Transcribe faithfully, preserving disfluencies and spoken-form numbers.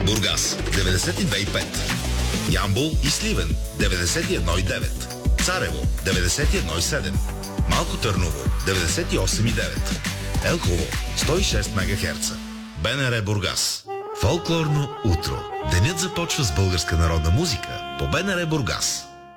Бургас деветдесет и две и пет, Ямбол и Сливен деветдесет и едно и девет, Царево деветдесет и едно и седем, Малко Търново деветдесет и осем и девет, Елхово сто и шест мегахерца. БНР Бургас. Фолклорно утро. Денят започва с българска народна музика по БНР Бургас.